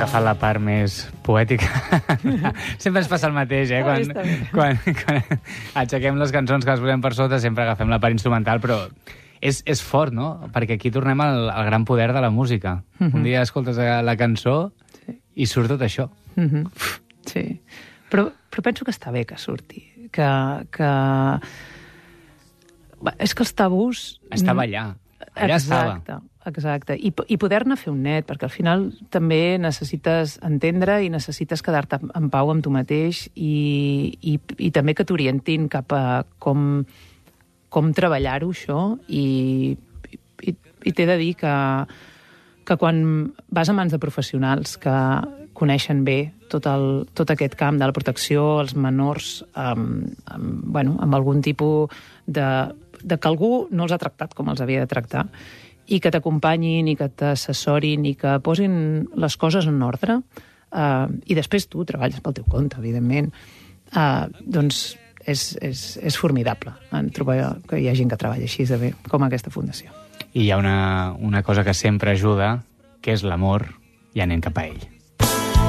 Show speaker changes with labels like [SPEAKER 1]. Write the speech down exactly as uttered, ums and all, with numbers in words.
[SPEAKER 1] agafat la part més poètica. Sempre ens passa el mateix, eh? Quan, quan, quan aixequem les cançons que les posem per sota, sempre agafem la part instrumental, però és, és fort, no? Perquè aquí tornem al, al gran poder de la música. Mm-hmm. Un dia escoltes la cançó sí. i surt tot això.
[SPEAKER 2] Mm-hmm. Sí. Però, però penso que està bé que surti. Que... que... És que els tabús...
[SPEAKER 1] Estava allà. Allà
[SPEAKER 2] exacte,
[SPEAKER 1] estava.
[SPEAKER 2] Exacte. I, i poder-ne fer un net, perquè al final també necessites entendre i necessites quedar-te en pau amb tu mateix i, i, i també que t'orientin cap a com, com treballar-ho, això. I, i, i t'he de dir que, que quan vas a mans de professionals que coneixen bé tot, el, tot aquest camp de la protecció als menors amb, amb, bueno, amb algun tipus de... de que algú no els ha tractat com els havia de tractar i que t'acompanyin i que t'assessorin i que posin les coses en ordre uh, i després tu treballes pel teu compte, evidentment, uh, doncs és, és, és formidable en trobar que hi ha gent que treballa així de bé, com aquesta fundació.
[SPEAKER 1] I hi ha una, una cosa que sempre ajuda, que és l'amor, i anem cap a ell.